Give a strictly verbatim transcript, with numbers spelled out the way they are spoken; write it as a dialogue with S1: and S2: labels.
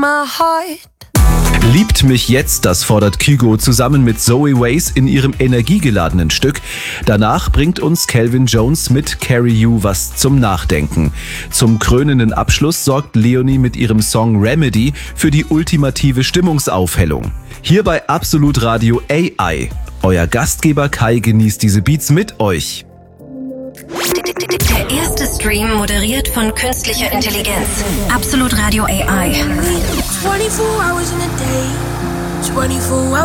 S1: my heart.
S2: Liebt mich jetzt, das fordert Kygo zusammen mit Zoe Wace in ihrem energiegeladenen Stück. Danach bringt uns Calvin Jones mit Carry You was zum Nachdenken. Zum krönenden Abschluss sorgt Leonie mit ihrem Song Remedy für die ultimative Stimmungsaufhellung. Hier bei Absolut Radio A I. Euer Gastgeber Kai genießt diese Beats mit euch.
S3: Der erste Stream moderiert von künstlicher Intelligenz. Absolut Radio A I.
S1: twenty-four hours in a day, twenty-four